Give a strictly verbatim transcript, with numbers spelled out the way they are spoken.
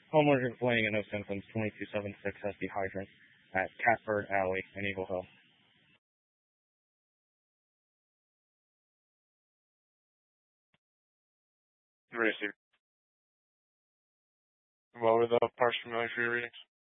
Homeowner complaining of no symptoms, twenty-two seventy-six S D hydrant at Catbird Alley in Eagle Hill. Received. What were the parts familiar for your readings?